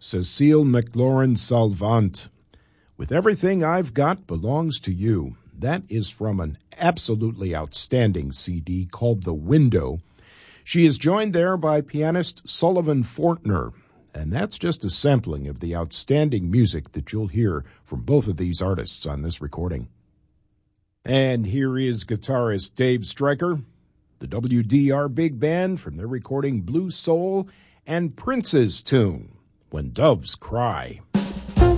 Cecile McLaurin Salvant. With Everything I've Got Belongs to You. That is from an absolutely outstanding CD called The Window. She is joined there by pianist Sullivan Fortner, and that's just a sampling of the outstanding music that you'll hear from both of these artists on this recording. And here is guitarist Dave Stryker, the WDR Big Band from their recording Blue Soul, and Prince's tune, When Doves Cry.